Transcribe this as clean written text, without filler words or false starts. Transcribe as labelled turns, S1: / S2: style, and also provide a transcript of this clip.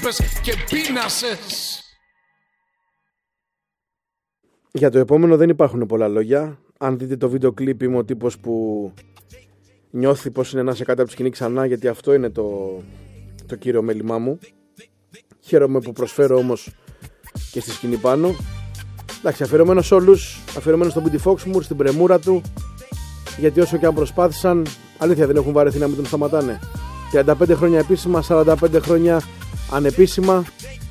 S1: είπες και πείνασες.
S2: Για το επόμενο δεν υπάρχουν πολλά λόγια. Αν δείτε το βίντεο κλιπ, είμαι ο τύπος που νιώθει πως είναι να σε κάτω από τη σκηνή ξανά, γιατί αυτό είναι το κύριο μέλημά μου. Χαίρομαι που προσφέρω όμως και στη σκηνή πάνω. Εντάξει, αφιερωμένο σε όλους, αφιερωμένο στον Πίτι Φόξμουρ, στην πρεμούρα του, γιατί όσο και αν προσπάθησαν, αλήθεια δεν έχουν βαρεθεί να μην τον σταματάνε. 35 χρόνια επίσημα, 45 χρόνια ανεπίσημα.